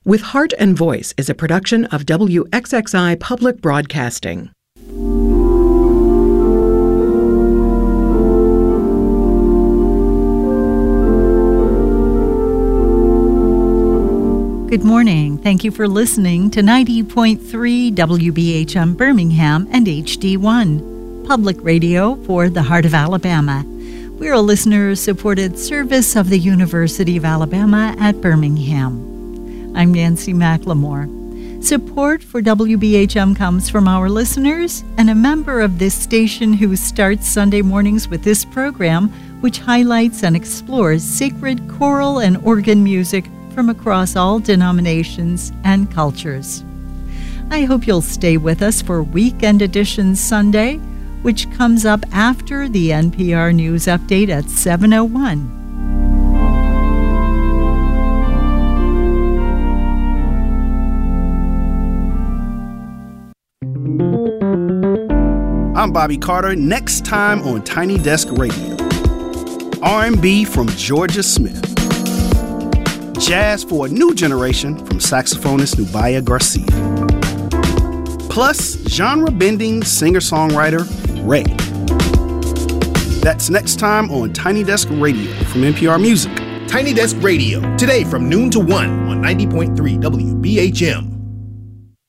With Heart and Voice is a production of WXXI Public Broadcasting. Good morning. Thank you for listening to 90.3 WBHM Birmingham and HD1, public radio for the heart of Alabama. We're a listener-supported service of the University of Alabama at Birmingham. I'm Nancy McLemore. Support for WBHM comes from our listeners and a member of this station who starts Sunday mornings with this program, which highlights and explores sacred choral and organ music from across all denominations and cultures. I hope you'll stay with us for Weekend Edition Sunday, which comes up after the NPR News Update at 7:01. I'm Bobby Carter. Next time on Tiny Desk Radio, R&B from Georgia Smith. Jazz for a new generation from saxophonist Nubia Garcia. Plus, genre-bending singer-songwriter Ray. That's next time on Tiny Desk Radio from NPR Music. Tiny Desk Radio, today from noon to 1 on 90.3 WBHM.